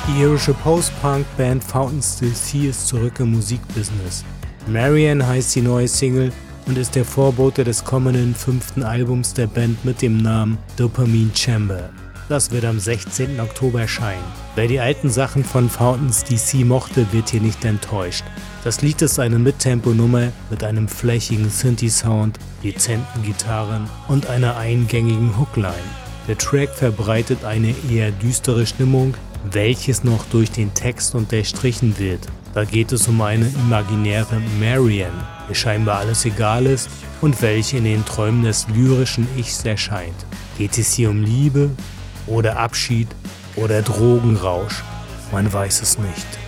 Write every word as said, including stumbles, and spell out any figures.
Die irische Post-Punk-Band Fountains D C ist zurück im Musikbusiness. Marianne heißt die neue Single und ist der Vorbote des kommenden fünften Albums der Band mit dem Namen Dopamine Chamber. Das wird am sechzehnten Oktober erscheinen. Wer die alten Sachen von Fountains D C mochte, wird hier nicht enttäuscht. Das Lied ist eine Mittempo-Nummer mit einem flächigen Synthi-Sound, dezenten Gitarren und einer eingängigen Hookline. Der Track verbreitet eine eher düstere Stimmung, welches noch durch den Text unterstrichen wird. Da geht es um eine imaginäre Marianne, der scheinbar alles egal ist und welche in den Träumen des lyrischen Ichs erscheint. Geht es hier um Liebe oder Abschied oder Drogenrausch? Man weiß es nicht.